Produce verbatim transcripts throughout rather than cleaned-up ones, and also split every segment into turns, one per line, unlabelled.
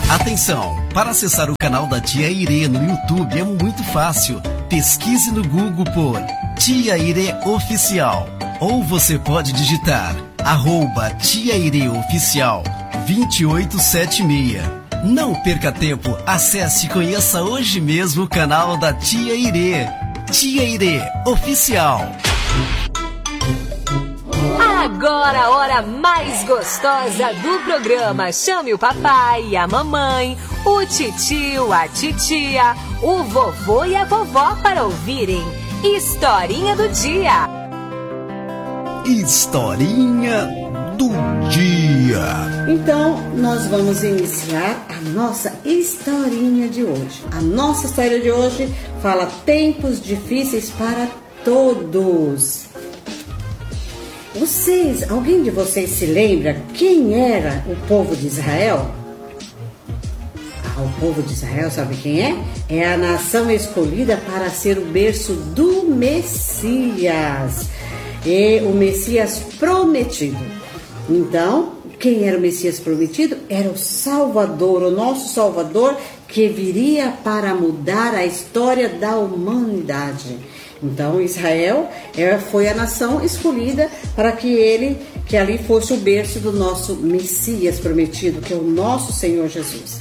Atenção! Para acessar o canal da Tia Irê no YouTube é muito fácil. Pesquise no Google por Tia Irê Oficial. Ou você pode digitar arroba Tia Irê Oficial dois oito sete seis. Não perca tempo, acesse e conheça hoje mesmo o canal da Tia Irê. Tia Irê Oficial.
Agora a hora mais gostosa do programa. Chame o papai, a mamãe, o titio, a titia, o vovô e a vovó para ouvirem Historinha do Dia.
Historinha do Dia.
Então, nós vamos iniciar a nossa historinha de hoje. A nossa história de hoje fala tempos difíceis para todos. Vocês, alguém de vocês se lembra quem era o povo de Israel? Ah, o povo de Israel, sabe quem é? É a nação escolhida para ser o berço do Messias. E o Messias prometido. Então, quem era o Messias prometido? Era o Salvador, o nosso Salvador, que viria para mudar a história da humanidade. Então, Israel foi a nação escolhida para que ele, que ali fosse o berço do nosso Messias prometido, que é o nosso Senhor Jesus.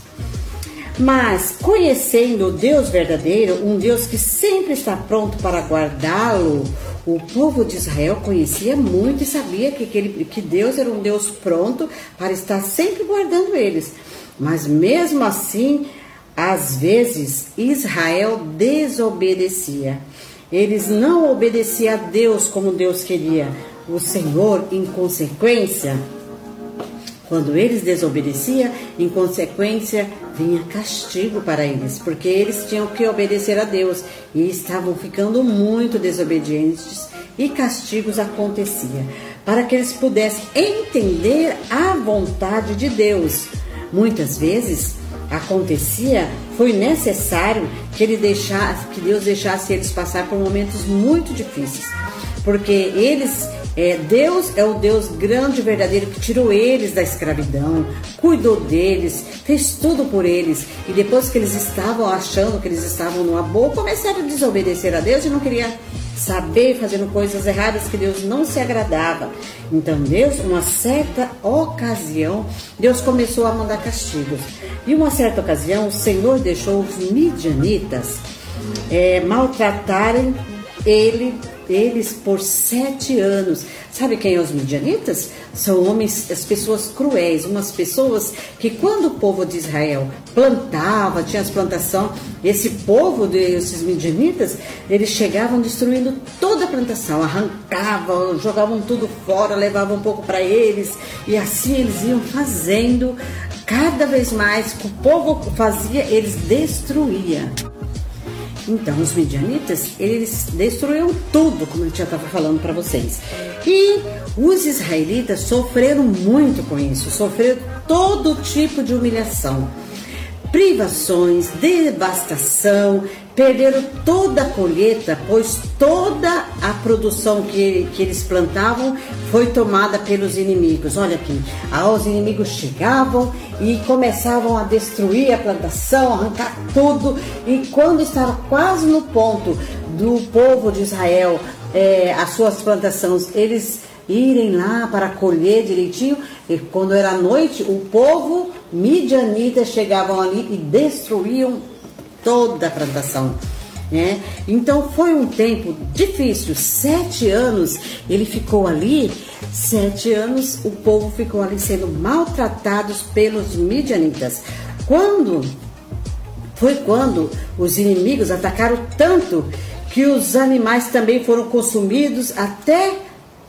Mas, conhecendo o Deus verdadeiro, um Deus que sempre está pronto para guardá-lo, o povo de Israel conhecia muito e sabia que, aquele, que Deus era um Deus pronto para estar sempre guardando eles. Mas, mesmo assim, às vezes, Israel desobedecia. Eles não obedeciam a Deus como Deus queria. O Senhor, em consequência, quando eles desobedeciam, em consequência, vinha castigo para eles, porque eles tinham que obedecer a Deus e estavam ficando muito desobedientes e castigos aconteciam, para que eles pudessem entender a vontade de Deus. Muitas vezes acontecia, foi necessário que ele deixasse, que Deus deixasse eles passar por momentos muito difíceis, porque eles, é, Deus é o Deus grande e verdadeiro que tirou eles da escravidão, cuidou deles, fez tudo por eles, e depois que eles estavam achando que eles estavam numa boa, começaram a desobedecer a Deus e não queriam saber, fazendo coisas erradas que Deus não se agradava. Então Deus, uma certa ocasião, Deus começou a mandar castigos. E uma certa ocasião, o Senhor deixou os midianitas é, maltratarem ele, eles por sete anos. Sabe quem é os midianitas? São homens, as pessoas cruéis, umas pessoas que quando o povo de Israel plantava, tinha as plantações, esse povo, esses midianitas, eles chegavam destruindo toda a plantação, arrancavam, jogavam tudo fora, levavam um pouco para eles, e assim eles iam fazendo, cada vez mais que o povo fazia, eles destruíam. Então, os midianitas, eles destruíram tudo, como eu já estava falando para vocês. E os israelitas sofreram muito com isso, sofreram todo tipo de humilhação, privações, devastação, perderam toda a colheita, pois toda a produção que, que eles plantavam foi tomada pelos inimigos. Olha aqui, os inimigos chegavam e começavam a destruir a plantação, arrancar tudo, e quando estava quase no ponto do povo de Israel, é, as suas plantações, eles irem lá para colher direitinho, e quando era noite, o povo midianita chegavam ali e destruíam toda a plantação, né? Então foi um tempo difícil, sete anos ele ficou ali, sete anos o povo ficou ali sendo maltratados pelos midianitas. Quando foi quando os inimigos atacaram tanto que os animais também foram consumidos, até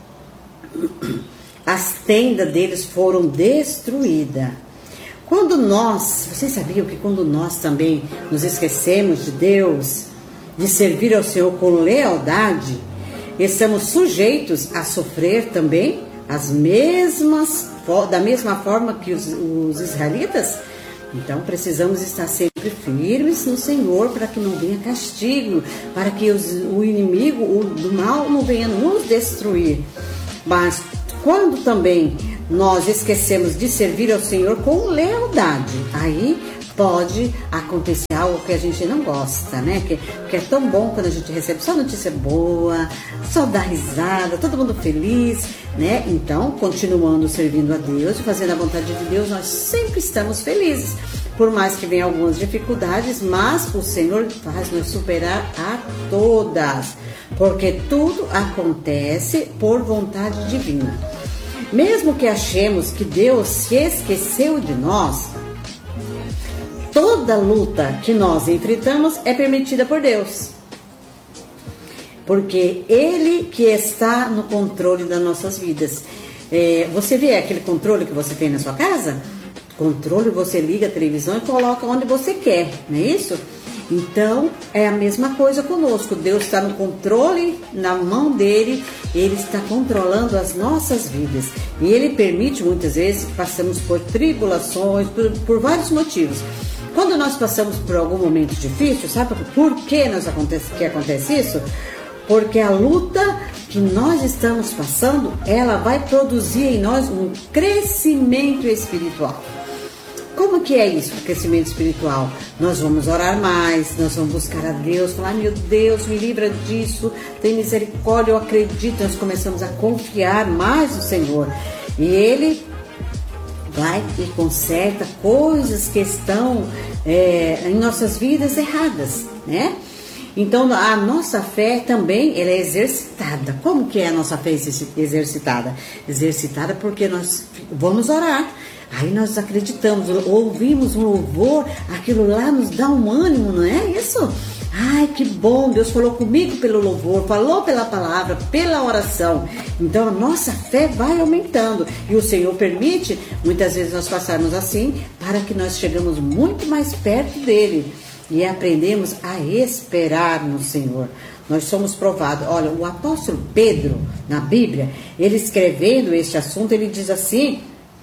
as tendas deles foram destruídas. Quando nós, vocês sabiam que quando nós também nos esquecemos de Deus, de servir ao Senhor com lealdade, estamos sujeitos a sofrer também as mesmas, da mesma forma que os, os israelitas? Então precisamos estar sempre firmes no Senhor para que não venha castigo, para que os, o inimigo o, do mal não venha nos destruir. Mas quando também nós esquecemos de servir ao Senhor com lealdade, aí pode acontecer algo que a gente não gosta, né? Que, que é tão bom quando a gente recebe só notícia boa, só dá risada, todo mundo feliz, né? Então, continuando servindo a Deus e fazendo a vontade de Deus, nós sempre estamos felizes. Por mais que venham algumas dificuldades, mas o Senhor faz nos superar a todas, porque tudo acontece por vontade divina. Mesmo que achemos que Deus se esqueceu de nós, toda luta que nós enfrentamos é permitida por Deus. Porque Ele que está no controle das nossas vidas. É, você vê aquele controle que você tem na sua casa? Controle, você liga a televisão e coloca onde você quer, não é isso? Então, é a mesma coisa conosco. Deus está no controle, na mão dele, Ele está controlando as nossas vidas. E Ele permite, muitas vezes, que passamos por tribulações, por, por vários motivos. Quando nós passamos por algum momento difícil, sabe por que, nós acontece, que acontece isso? Porque a luta que nós estamos passando, ela vai produzir em nós um crescimento espiritual. Como que é isso, o crescimento espiritual? Nós vamos orar mais, nós vamos buscar a Deus, falar, meu Deus, me livra disso, tem misericórdia, eu acredito. Nós começamos a confiar mais no Senhor. E Ele vai e conserta coisas que estão é, em nossas vidas erradas, né? Então, a nossa fé também ela é exercitada. Como que é a nossa fé exercitada? Exercitada porque nós vamos orar. Aí nós acreditamos, ouvimos um louvor, aquilo lá nos dá um ânimo, não é isso? Ai, que bom, Deus falou comigo pelo louvor, falou pela palavra, pela oração. Então a nossa fé vai aumentando. E o Senhor permite, muitas vezes nós passarmos assim, para que nós chegamos muito mais perto dEle. E aprendemos a esperar no Senhor. Nós somos provados. Olha, o apóstolo Pedro, na Bíblia, ele escrevendo este assunto, ele diz assim,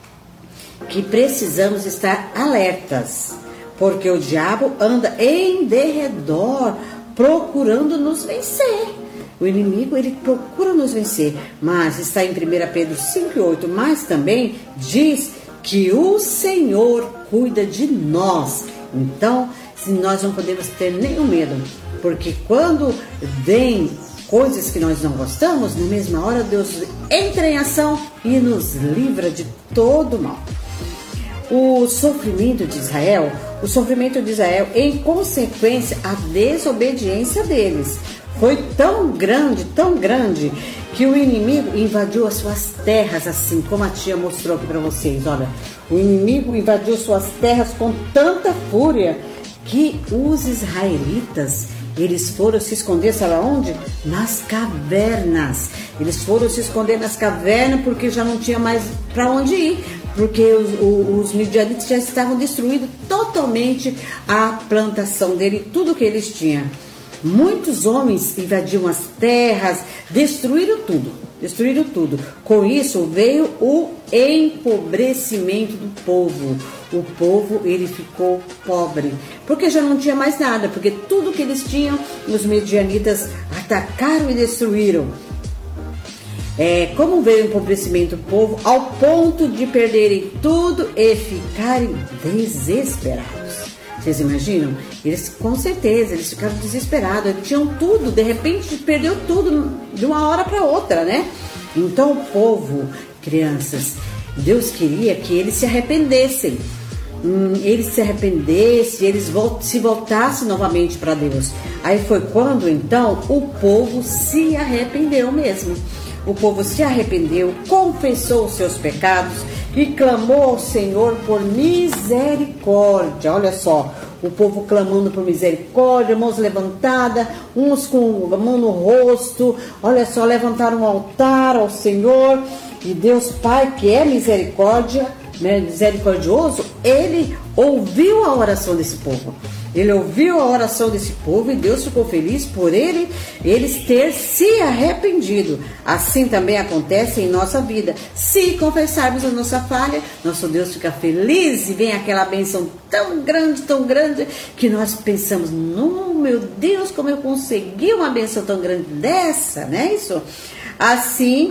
que precisamos estar alertas, porque o diabo anda em derredor, procurando nos vencer. O inimigo, ele procura nos vencer, mas está em primeira Pedro cinco e oito, mas também diz que o Senhor cuida de nós. Então, nós não podemos ter nenhum medo, porque quando vem coisas que nós não gostamos, na mesma hora Deus entra em ação e nos livra de todo mal. O sofrimento de Israel, o sofrimento de Israel, em consequência, a desobediência deles foi tão grande, tão grande, que o inimigo invadiu as suas terras, assim como a tia mostrou aqui para vocês. Olha, o inimigo invadiu suas terras com tanta fúria que os israelitas, eles foram se esconder, sabe onde? Nas cavernas. Eles foram se esconder nas cavernas porque já não tinha mais para onde ir. Porque os, os, os midianitas já estavam destruindo totalmente a plantação dele, tudo que eles tinham. Muitos homens invadiram as terras, destruíram tudo, destruíram tudo. Com isso veio o empobrecimento do povo. O povo, ele ficou pobre, porque já não tinha mais nada, porque tudo que eles tinham, os midianitas atacaram e destruíram. É, como veio o empobrecimento do povo, ao ponto de perderem tudo e ficarem desesperados. Vocês imaginam? Eles, com certeza, eles ficaram desesperados, eles tinham tudo, de repente perdeu tudo de uma hora para outra, né? Então o povo, crianças, Deus queria que eles se arrependessem. Hum, eles se arrependessem, eles volt- se voltassem novamente para Deus. Aí foi quando, então, o povo se arrependeu mesmo. O povo se arrependeu, confessou os seus pecados e clamou ao Senhor por misericórdia. Olha só, o povo clamando por misericórdia, mãos levantadas, uns com a mão no rosto. Olha só, levantaram um altar ao Senhor. E Deus Pai, que é misericórdia, né, misericordioso, Ele ouviu a oração desse povo. Ele ouviu a oração desse povo e Deus ficou feliz por ele, eles ter se arrependido. Assim também acontece em nossa vida. Se confessarmos a nossa falha, nosso Deus fica feliz e vem aquela bênção tão grande, tão grande, que nós pensamos, não, meu Deus, como eu consegui uma bênção tão grande dessa, não é isso? Assim,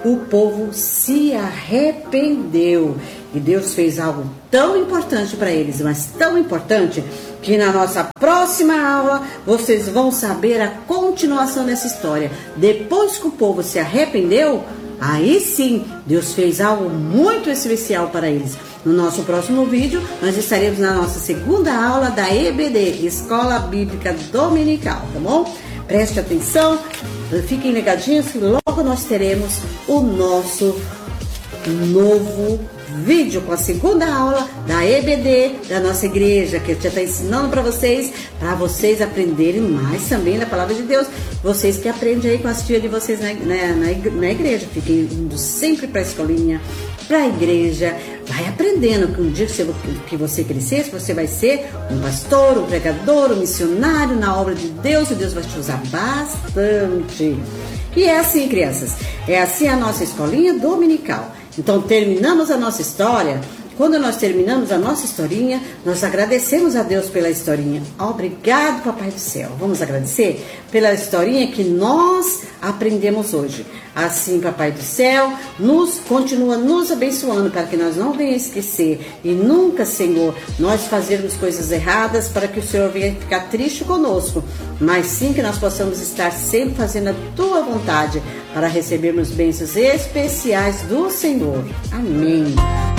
o povo se arrependeu. E Deus fez algo tão importante para eles, mas tão importante, que na nossa próxima aula vocês vão saber a continuação dessa história. Depois que o povo se arrependeu, aí sim, Deus fez algo muito especial para eles. No nosso próximo vídeo, nós estaremos na nossa segunda aula da E B D, Escola Bíblica Dominical, tá bom? Preste atenção, fiquem ligadinhos que logo nós teremos o nosso novo vídeo com a segunda aula da E B D da nossa igreja, que eu já estou ensinando para vocês, para vocês aprenderem mais também da palavra de Deus. Vocês que aprendem aí com as tias de vocês na, na, na igreja, fiquem indo sempre para a escolinha, para a igreja, vai aprendendo que um dia que você, que você crescer, você vai ser um pastor, um pregador, um missionário na obra de Deus, e Deus vai te usar bastante. E é assim, crianças, é assim a nossa escolinha dominical. Então, terminamos a nossa história. Quando nós terminamos a nossa historinha, nós agradecemos a Deus pela historinha. Obrigado, Papai do Céu. Vamos agradecer pela historinha que nós aprendemos hoje. Assim, Papai do Céu, nos continua nos abençoando para que nós não venhamos esquecer e nunca, Senhor, nós fazermos coisas erradas para que o Senhor venha ficar triste conosco, mas sim que nós possamos estar sempre fazendo a Tua vontade para recebermos bênçãos especiais do Senhor. Amém.